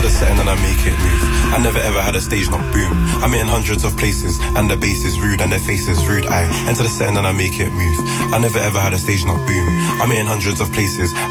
Enter the set and then I make it move. I never ever had a stage not boom. I'm in hundreds of places and the bass is rude and their face is rude. I enter the set and then I make it move. I never ever had a stage not boom. I'm in hundreds of places